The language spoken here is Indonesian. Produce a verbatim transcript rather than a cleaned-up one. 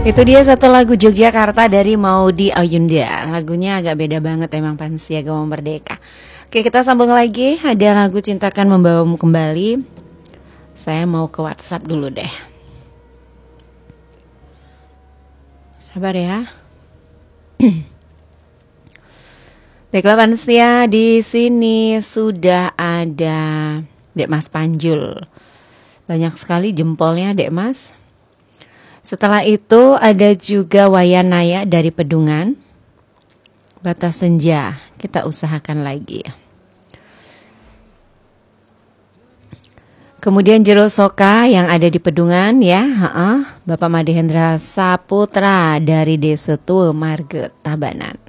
Itu dia satu lagu Yogyakarta dari Maudy Ayunda. Lagunya agak beda banget emang Pansia Gawang Merdeka. Oke, kita sambung lagi. Ada lagu Cintakan Membawamu Kembali. Saya mau ke WhatsApp dulu deh. Sabar ya. Baiklah Pansia, di sini sudah ada Dek Mas Panjul. Banyak sekali jempolnya Dek Mas. Setelah itu ada juga Wayanaya dari Pedungan. Batas Senja, kita usahakan lagi. Kemudian Jero Soka yang ada di Pedungan ya, ha-ha. Bapak Madehendra Saputra dari Desa Tua Marga Tabanan.